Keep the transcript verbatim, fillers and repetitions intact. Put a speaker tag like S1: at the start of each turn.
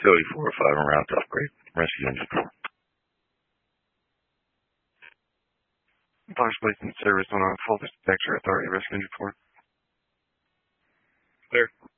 S1: Cody four oh five around to upgrade. Rescue engine.
S2: Launch placement service on full dispatcher authority rescue engine four. Clear.